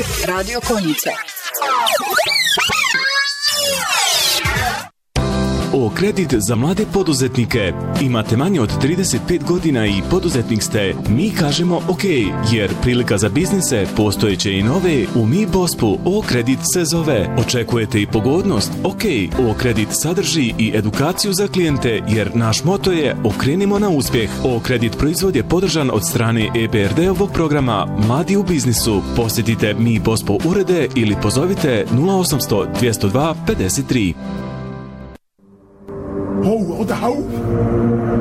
Radio Konjica. O kredit za mlade poduzetnike. Imate manje od 35 godina i poduzetnik ste? Mi kažemo OK, jer prilika za biznise postojeće i nove u Mi Bospu O kredit se zove. Očekujete i pogodnost? OK, O kredit sadrži i edukaciju za klijente, jer naš moto je okrenimo na uspjeh. O kredit proizvod je podržan od strane EBRD-ovog programa Mladi u biznisu. Posjetite Mi Bospo urede ili pozovite 0800 202 53. Ho,